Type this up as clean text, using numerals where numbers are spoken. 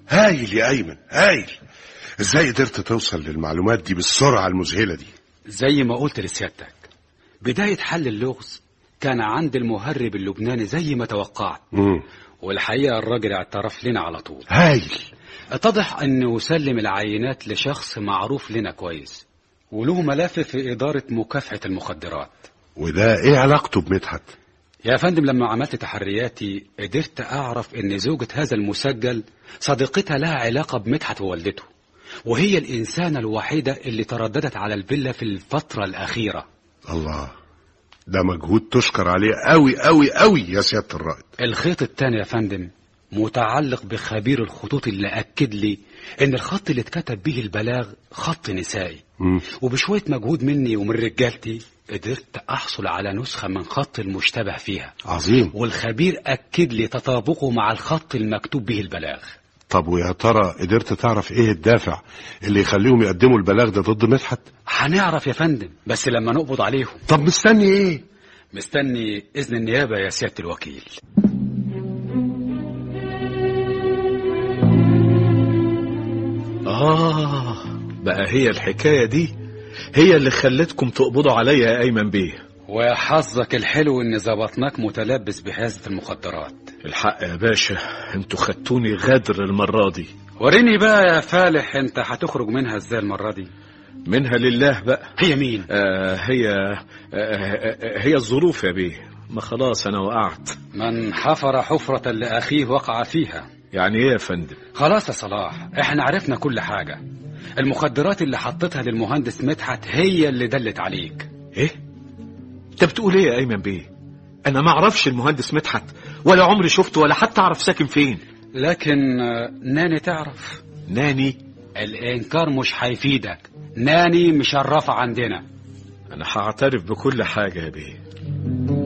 هايل يا ايمن هايل. ازاي قدرت توصل للمعلومات دي بالسرعة المذهلة دي؟ زي ما قلت لسيادتك، بداية حل اللغز كان عند المهرب اللبناني زي ما توقعت. والحقيقة الراجل اعترف لنا على طول. هايل. اتضح انه سلم العينات لشخص معروف لنا كويس وله ملف في إدارة مكافحة المخدرات. وده ايه علاقته بمدحت؟ يا فندم، لما عملت تحرياتي قدرت اعرف ان زوجة هذا المسجل صديقتها لها علاقة بمدحت ووالدته، وهي الانسانة الوحيدة اللي ترددت على الفيلا في الفترة الاخيرة. الله، ده مجهود تشكر عليه قوي قوي قوي يا سيادة الرائد. الخيط التاني يا فندم متعلق بخبير الخطوط اللي اكد لي ان الخط اللي اتكتب به البلاغ خط نسائي. وبشوية مجهود مني ومن رجالتي قدرت احصل على نسخة من خط المشتبه فيها. عظيم. والخبير اكد لي تطابقه مع الخط المكتوب به البلاغ. طب ويا ترى قدرت تعرف ايه الدافع اللي يخليهم يقدموا البلاغ ده ضد مدحت؟ هنعرف يا فندم، بس لما نقبض عليهم. طب مستني ايه؟ مستني اذن النيابة يا سيادة الوكيل. بقى هي الحكاية دي هي اللي خلتكم تقبضوا عليا يا ايمن بيه. وحظك الحلو ان ظبطناك متلبس بحيازة المخدرات. الحق يا باشا، انتوا خدتوني غدر المرة دي. وريني بقى يا فالح، انت هتخرج منها ازاي المرة دي؟ منها لله بقى. هي مين؟ هي الظروف يا بيه. ما خلاص انا وقعت. من حفر حفرة لأخيه وقع فيها. يعني ايه يا فندم؟ خلاص يا صلاح، احنا عرفنا كل حاجة. المخدرات اللي حطيتها للمهندس مدحت هي اللي دلت عليك. ايه؟ انت بتقول ايه يا ايمن بيه؟ انا ما اعرفش المهندس مدحت، ولا عمري شفته، ولا حتى اعرف ساكن فين. لكن ناني تعرف. ناني؟ الانكار مش هيفيدك. ناني مشرفة عندنا. انا هعترف بكل حاجة يا بيه.